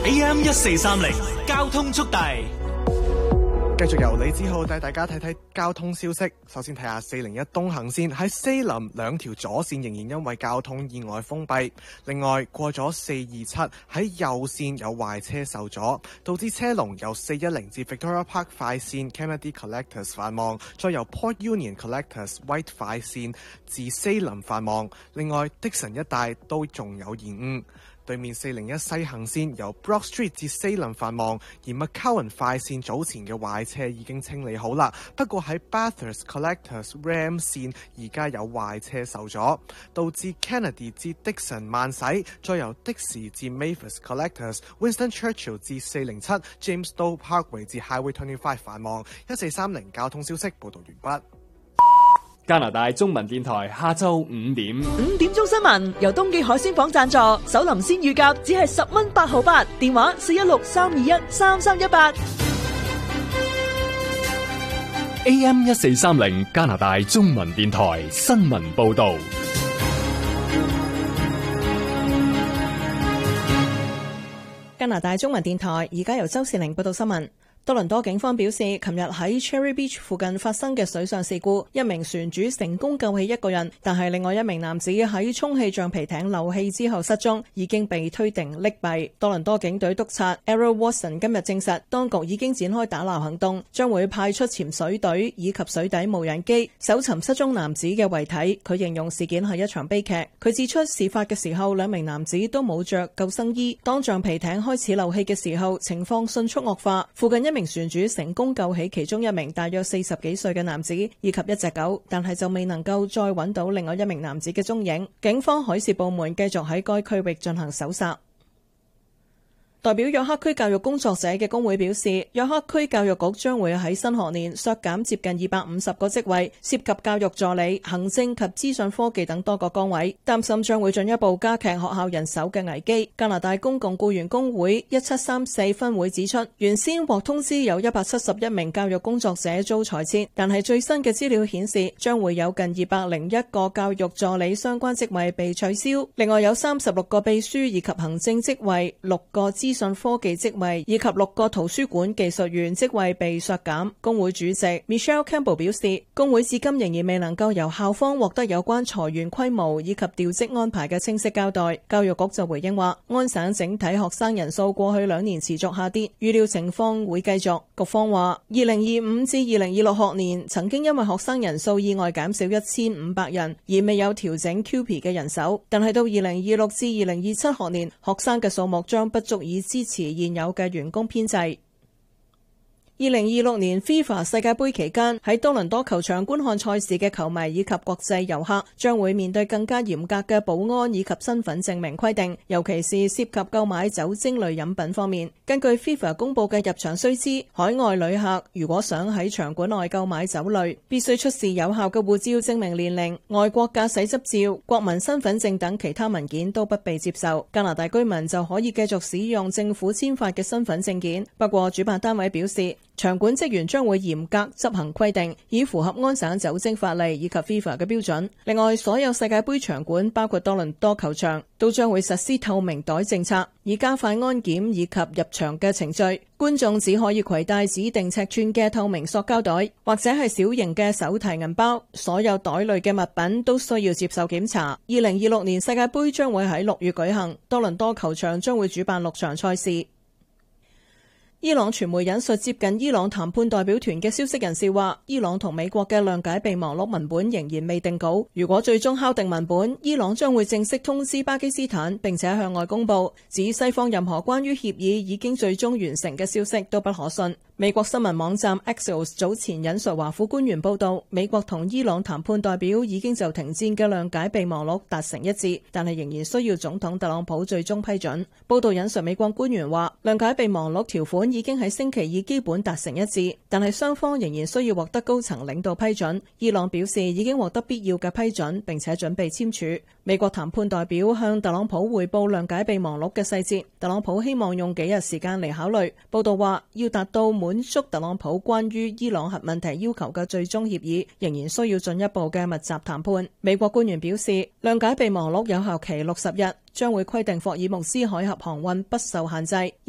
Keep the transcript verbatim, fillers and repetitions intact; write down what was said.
A M 一四三零交通速遞， 繼續由李子浩帶大家睇睇交通消息。首先睇下四零一東行線喺西林兩條左線仍然因為交通意外封閉。另外過咗四二七喺右線有壞車受阻，導致車龍由四一零至 Victoria Park 快線 Kennedy Collectors 繁忙，再由 Port Union Collectors White 快線至西林繁忙。另外Dixon一帶都仲有延誤。對面四零一西行線由 Brock Street 至西林繁忙，而 McCowan 快線早前嘅壞車已經清理好啦。不過喺 Bathurst Collectors Ram 線而家有壞車受阻，導致 Kennedy 至 Dixon 慢駛，再由的士至 Mavis Collectors Winston Churchill 至四零七 James Stowe Parkway 至 Highway 二十五繁忙。一四三零交通消息報道完畢。 加拿大中文電台下晝五點， 五點鐘新聞由東記海鮮舫贊助，首林鮮乳鴿只係十蚊八毫八，電話四一六三二一三三一八。 A M 一四三零加拿大中文電台新聞報道。 加拿大中文電台而家由周士玲報道新聞。多倫多警方表示，琴日喺 Cherry Beach 附近發生嘅水上事故，一名船主成功救起一個人，但係另外一名男子喺充氣橡皮艇漏氣之後失蹤，已經被推定溺斃。多倫多警隊督察 Errol Watson 今日證實，當局已經展開打撈行動，將會派出潛水隊以及水底無人機搜尋失蹤男子嘅遺體。佢形容事件係一場悲劇。佢指出，事發嘅時候兩名男子都冇着救生衣，當橡皮艇開始漏氣嘅時候，情況迅速惡化。附近一名船主成功救起其中一名大約四十幾歲嘅男子以及一隻狗，但係就未能夠再揾到另外一名男子嘅蹤影。警方海事部門繼續喺該區域進行搜查。代表約克區教育工作者嘅工會表示，約克區教育局將會喺新學年削減接近二百五十個職位，涉及教育助理、行政及資訊科技等多個崗位，擔心將會進一步加劇學校人手嘅危機。加拿大公共僱員工會一七三四分會指出，原先獲通知有一百七十一名教育工作者遭裁撤，但係最新嘅資料顯示，將會有近二百零一個教育助理相關職位被取消，另外有三十六個秘書以及行政職位、六個資資訊科技職位以及六個圖書館技術員職位被削減。工會主席 Michelle Campbell 表示，工會至今仍然未能夠由校方獲得有關裁員規模以及調職安排嘅清晰交代。教育局就回應話，安省整體學生人數過去兩年持續下跌，預料情況會繼續。局方話，二零二五至二零二六學年曾經因為學生人數意外減少一千五百人而未有調整 Q P 嘅人手，但係到二零二六至二零二七學年，學生嘅數目將不足以支持現有嘅員工編制。二零二六年 FIFA 世界盃期間，喺多倫多球場觀看賽事嘅球迷以及國際遊客將會面對更加嚴格嘅保安以及身份證明規定，尤其是涉及購買酒精類飲品方面。根據 FIFA 公佈嘅入場須知，海外旅客如果想喺場館內購買酒類，必須出示有效嘅護照證明年齡，外國駕駛執照、國民身份證等其他文件都不被接受。加拿大居民就可以繼續使用政府簽發嘅身份證件。不過主辦單位表示，場館職員將會嚴格執行規定，以符合安省酒精法例以及 FIFA 嘅標準。另外，所有世界盃場館，包括多倫多球場，都將會實施透明袋政策，以加快安檢以及入場嘅程序。觀眾只可以攜帶指定尺寸嘅透明塑膠袋，或者係小型嘅手提銀包。所有袋類嘅物品都需要接受檢查。二零二六年世界盃將會喺六月舉行，多倫多球場將會主辦六場賽事。伊朗傳媒引述接近伊朗談判代表團嘅消息人士話，伊朗同美國嘅諒解備忘錄文本仍然未定稿。如果最終敲定文本，伊朗將會正式通知巴基斯坦，並且向外公佈，指西方任何關於協議已經最終完成嘅消息都不可信。美國新聞網站 Axios 早前引述華府官員報道，美國同伊朗談判代表已經就停戰嘅諒解備忘錄達成一致，但係仍然需要總統特朗普最終批准。報道引述美國官員話，諒解備忘錄條款已經喺星期二基本達成一致，但係雙方仍然需要獲得高層領導批准。伊朗表示已經獲得必要嘅批准，並且準備簽署。美國談判代表向特朗普匯報諒解備忘錄嘅細節，特朗普希望用幾日時間嚟考慮。報道話，要達到滿足特朗普關於伊朗核問題要求嘅最終協議，仍然需要進一步嘅密集談判。美國官員表示，諒解備忘錄有效期六十日，將會規定霍爾木茲海峽航運不受限制。